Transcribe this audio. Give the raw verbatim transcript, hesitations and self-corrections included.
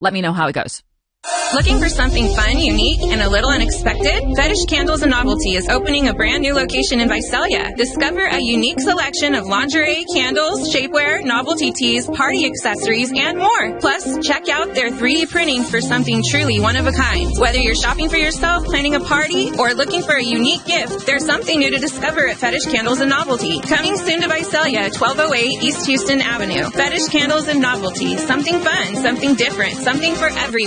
Let me know how it goes. Looking for something fun, unique, and a little unexpected? Fetish Candles and Novelty is opening a brand new location in Visalia. Discover a unique selection of lingerie, candles, shapewear, novelty tees, party accessories, and more. Plus, check out their three D printing for something truly one of a kind. Whether you're shopping for yourself, planning a party, or looking for a unique gift, there's something new to discover at Fetish Candles and Novelty. Coming soon to Visalia, twelve oh eight East Houston Avenue. Fetish Candles and Novelty. Something fun, something different, something for everyone.